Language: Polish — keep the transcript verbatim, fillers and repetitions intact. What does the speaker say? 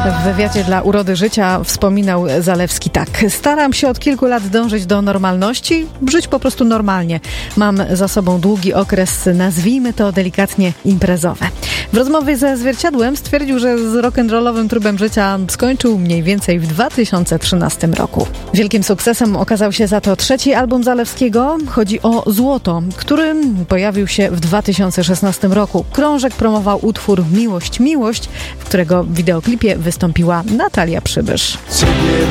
W wywiadzie dla Urody Życia wspominał Zalewski tak. Staram się od kilku lat dążyć do normalności, żyć po prostu normalnie. Mam za sobą długi okres, nazwijmy to delikatnie imprezowe. W rozmowie ze Zwierciadłem stwierdził, że z rock'n'rollowym trybem życia skończył mniej więcej w dwa tysiące trzynastym roku. Wielkim sukcesem okazał się za to trzeci album Zalewskiego. Chodzi o Złoto, który pojawił się w dwa tysiące szesnastym roku. Krążek promował utwór Miłość, Miłość, w którego wideoklipie wystąpiła Natalia Przybysz. Ciebie